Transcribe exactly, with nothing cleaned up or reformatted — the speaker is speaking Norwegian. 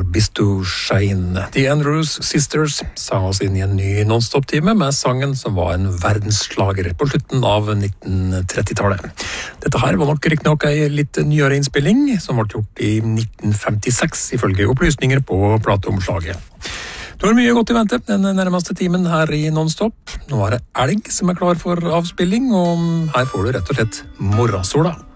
Bisto Shine. The Andrews Sisters sang oss inn i en ny non-stop-time med sangen som var en verdensslager på slutten av nitten trettitallet. Dette her var nok riktig nok en litt nyere innspilling som ble gjort i nitten femtiseks, ifølge opplysninger på plateomslaget. Du har mye godt i vente den nærmeste timen her i non-stop. Nå er det elg som er klar for avspilling, og her får du rett og slett morrasola.